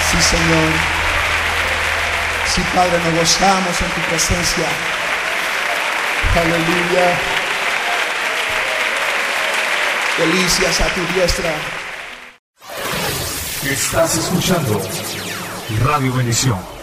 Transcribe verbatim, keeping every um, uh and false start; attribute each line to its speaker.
Speaker 1: Sí, Señor. Sí, Padre, nos gozamos en tu presencia. Aleluya. Delicias a tu diestra.
Speaker 2: Estás escuchando Radio Bendición.